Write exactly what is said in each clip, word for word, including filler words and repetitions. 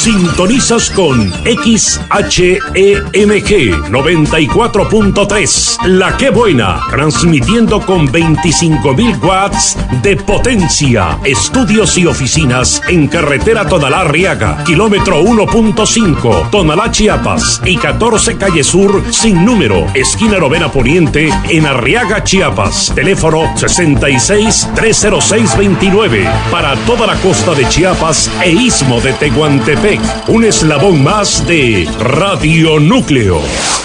Sintonizas con X H E M G noventa y cuatro punto tres, La Que Buena, transmitiendo con veinticinco mil watts de potencia. Estudios y oficinas en carretera Tonalá-Arriaga, kilómetro uno punto cinco, Tonalá, Chiapas, y catorce calle Sur sin número, esquina Novena Poniente, en Arriaga, Chiapas. Teléfono sesenta y seis, trescientos seis veintinueve. Para toda la costa de Chiapas e istmo de Tehuantepec, un eslabón más de Radio Núcleo.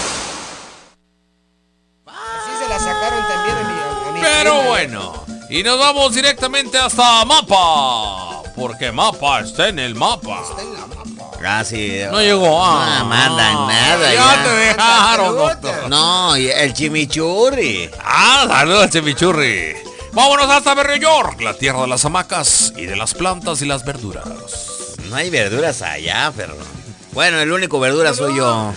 Así se la sacaron también a mi, a mi Pero prima. bueno, y nos vamos directamente hasta Mapa, porque Mapa está en el mapa. Está en la mapa. Ah, sí. No llegó. Ah, No mandan nada. Ya, Ya te dejaron, doctor. No, y el chimichurri. Ah, saludos, chimichurri. Vámonos hasta Berrio York, la tierra de las hamacas y de las plantas y las verduras. No hay verduras allá, perro. Bueno, el único verdura soy yo.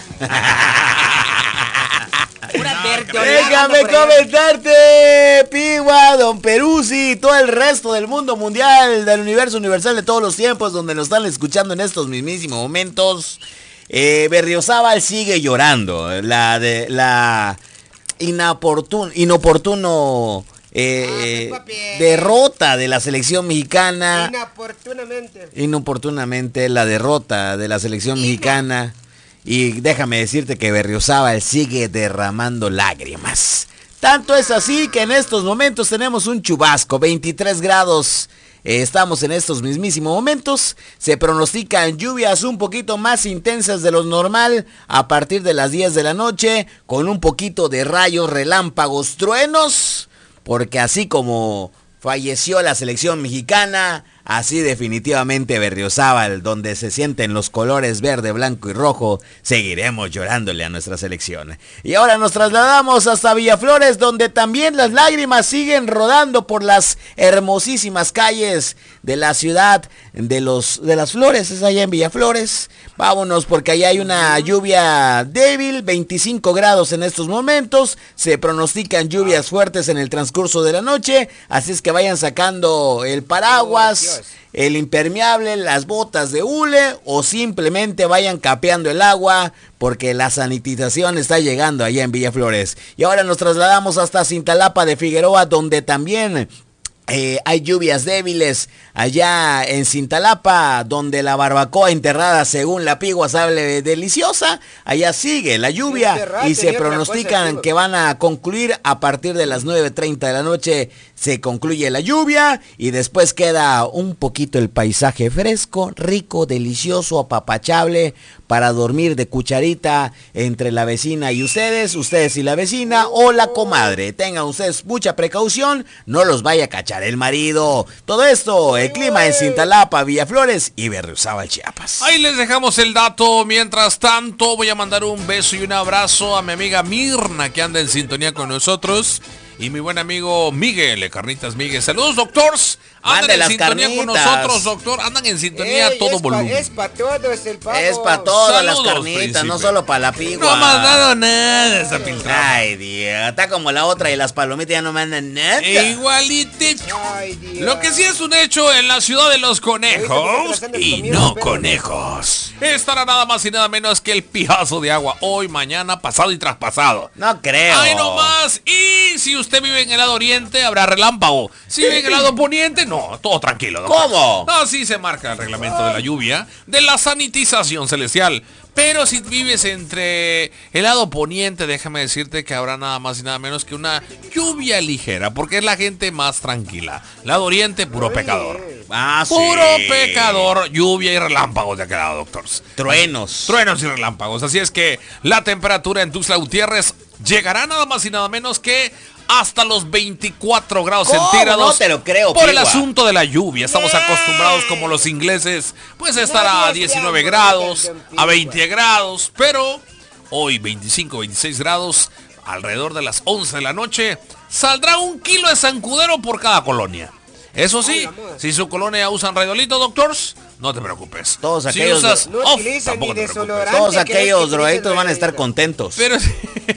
Pura verde, Déjame por allá. comentarte, Pigua, Don Peruzzi y todo el resto del mundo mundial, del universo universal de todos los tiempos, donde nos están escuchando en estos mismísimos momentos. Eh, Berriozábal sigue llorando. La de la inoportun, inoportuno eh, Ah, papi. derrota de la selección mexicana. Inoportunamente. Inoportunamente la derrota de la selección mexicana. Y déjame decirte que Berriozábal sigue derramando lágrimas. Tanto es así que en estos momentos tenemos un chubasco, veintitrés grados. Eh, estamos en estos mismísimos momentos. Se pronostican lluvias un poquito más intensas de lo normal a partir de las diez de la noche, con un poquito de rayos, relámpagos, truenos. Porque así como falleció la selección mexicana, así definitivamente Berriozábal, donde se sienten los colores verde, blanco y rojo, seguiremos llorándole a nuestra selección. Y ahora nos trasladamos hasta Villaflores, donde también las lágrimas siguen rodando por las hermosísimas calles de la ciudad de los de las flores, es allá en Villaflores. Vámonos porque allá hay una lluvia débil, veinticinco grados en estos momentos, se pronostican lluvias fuertes en el transcurso de la noche, así es que vayan sacando el paraguas, el impermeable, las botas de hule o simplemente vayan capeando el agua porque la sanitización está llegando allá en Villaflores. Y ahora nos trasladamos hasta Cintalapa de Figueroa, donde también Eh, hay lluvias débiles allá en Cintalapa, donde la barbacoa enterrada, según la Pigua, sabe deliciosa. Allá sigue la lluvia Enterrada y se tenía otra pronostican cosa, que van a concluir a partir de las nueve treinta de la noche. Se concluye la lluvia y después queda un poquito el paisaje fresco, rico, delicioso, apapachable para dormir de cucharita entre la vecina y ustedes, ustedes y la vecina o la comadre. Tengan ustedes mucha precaución, no los vaya a cachar el marido. Todo esto, el clima en Cintalapa, Villaflores y Berriozábal, Chiapas. Ahí les dejamos el dato. Mientras tanto, voy a mandar un beso y un abrazo a mi amiga Mirna, que anda en sintonía con nosotros. Y mi buen amigo Miguel, de Carnitas Miguel. Saludos, doctors. Andan Mande en las sintonía con carnitas. nosotros, doctor. Andan en sintonía Ey, a todo es volumen. Pa, es para todos el pavo. Es para todas las Saludos, carnitas, príncipe. no solo para la Pigua. No ha mandado nada esa filtrada. Ay, Dios, está como la otra y las palomitas ya no mandan nada. Igualitito. Ay, Dios. Lo que sí es un hecho en la ciudad de los conejos y no conejos. Estará nada más y nada menos que el pijazo de agua hoy, mañana, pasado y traspasado. No creo. ¡Ay, no más! Y si usted vive en el lado oriente, habrá relámpago. Si vive en el lado poniente, no, todo tranquilo. doctor. ¿Cómo? Así se marca el reglamento de la lluvia, de la sanitización celestial. Pero si vives entre el lado poniente, déjame decirte que habrá nada más y nada menos que una lluvia ligera, porque es la gente más tranquila. Lado oriente, puro pecador. Ah, sí. Puro pecador, lluvia y relámpagos de aquel lado, doctors. Truenos. Truenos y relámpagos. Así es que la temperatura en Tuxtla Gutiérrez llegará nada más y nada menos que hasta los veinticuatro grados ¿Cómo? centígrados. No te lo creo, Por el Pigua. asunto de la lluvia. Estamos acostumbrados como los ingleses, pues estará a diecinueve grados, a veinte grados, pero hoy veinticinco, veintiséis grados, alrededor de las once de la noche, saldrá un kilo de zancudero por cada colonia. Eso sí, si su colonia usan radiolito, doctors, no te preocupes. Todos Si aquellos- usas No off, utilizan tampoco ni te preocupes. desodorante. Todos ¿Qué crees aquellos que drogadictos utilicen van a estar la- contentos. Pero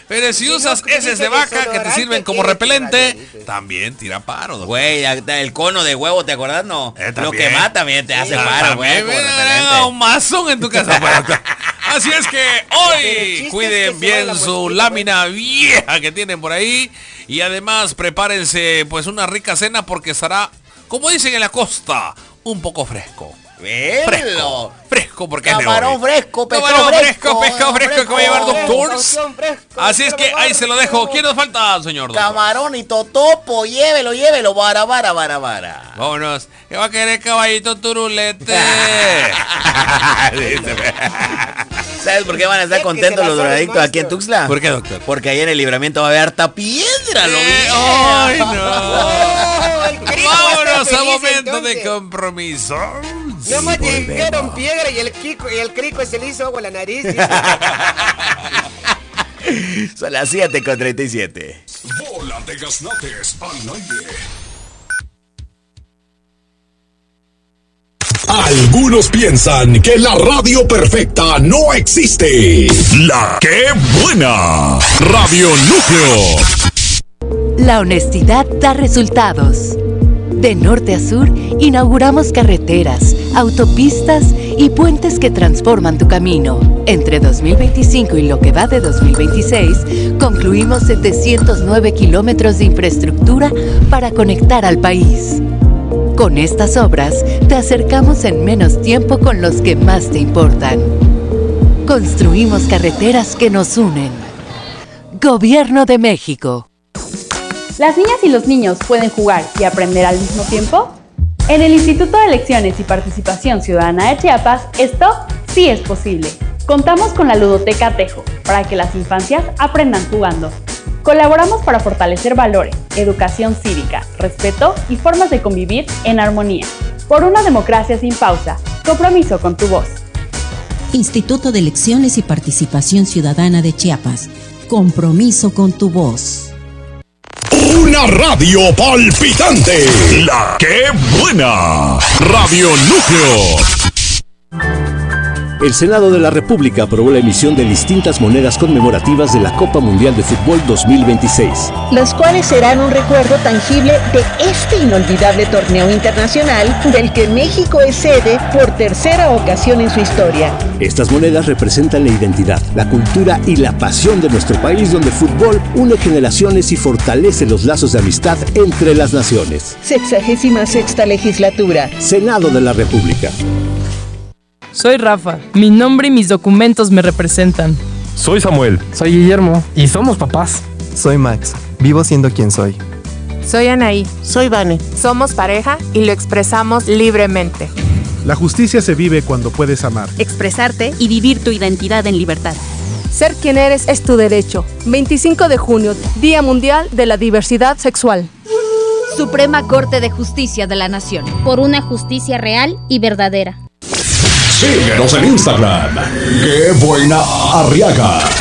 Pero si Sí, no, usas porque heces dice de vaca que te desodorante sirven como tiene repelente, rayonitas. también tira paro, doctor. Güey, el cono de huevo, ¿te acordás? No. Eh, Lo también. que mata también te hace Ah, paro, también, güey. como mira, repelente. un mazón en tu casa. Bueno, así es que Pero el hoy chiste es cuiden que se bien va la su mosquita, lámina vieja que tienen por ahí. Y además prepárense pues una rica cena porque estará, como dicen en la costa, un poco fresco. Fresco, Velo. fresco porque es de Camarón hoy. fresco, pescado Camarón fresco, fresco, pescado fresco que va a llevar doctores. Caución fresco, Así es que ahí se lo dejo. ¿Quién nos falta, señor doctor? Camarón y totopo, llévelo, llévelo, vara, vara, vara, vara. Vámonos. ¿Qué va a querer caballito turulete? ¿Sabes por qué van a estar Es que contentos se la los sabe, drogadictos aquí en maestro. Tuxtla? ¿Por qué, doctor? Porque ahí en el libramiento va a haber harta piedra, lo Eh, vi. ¡Ay, no! Oh, el crico va a estar Vámonos a feliz, momento de entonces. compromiso. No más volvemos. dijeron piedra y el crico, y el crico se le hizo agua a la nariz. Son las siete con treinta y siete. Bola de gaznates al aire. Algunos piensan que la radio perfecta no existe. La que buena. Radio Núcleo. La honestidad da resultados. De norte a sur, inauguramos carreteras, autopistas y puentes que transforman tu camino. Entre dos mil veinticinco y lo que va de dos mil veintiséis, concluimos setecientos nueve kilómetros de infraestructura para conectar al país. Con estas obras, te acercamos en menos tiempo con los que más te importan. Construimos carreteras que nos unen. Gobierno de México. ¿Las niñas y los niños pueden jugar y aprender al mismo tiempo? En el Instituto de Elecciones y Participación Ciudadana de Chiapas, esto sí es posible. Contamos con la Ludoteca Tejo para que las infancias aprendan jugando. Colaboramos para fortalecer valores, educación cívica, respeto y formas de convivir en armonía. Por una democracia sin pausa, compromiso con tu voz. Instituto de Elecciones y Participación Ciudadana de Chiapas. Compromiso con tu voz. Una radio palpitante. La que buena. Radio Núcleo. El Senado de la República aprobó la emisión de distintas monedas conmemorativas de la Copa Mundial de Fútbol dos mil veintiséis. Las cuales serán un recuerdo tangible de este inolvidable torneo internacional del que México es sede por tercera ocasión en su historia. Estas monedas representan la identidad, la cultura y la pasión de nuestro país, donde el fútbol une generaciones y fortalece los lazos de amistad entre las naciones. Sexagésima sexta legislatura. Senado de la República. Soy Rafa, mi nombre y mis documentos me representan. Soy Samuel. Soy Guillermo. Y somos papás. Soy Max, vivo siendo quien soy. Soy Anaí. Soy Vane. Somos pareja y lo expresamos libremente. La justicia se vive cuando puedes amar, expresarte y vivir tu identidad en libertad. Ser quien eres es tu derecho. veinticinco de junio, Día Mundial de la Diversidad Sexual. Suprema Corte de Justicia de la Nación. Por una justicia real y verdadera. Síguenos en Instagram. ¡Qué buena Arriaga!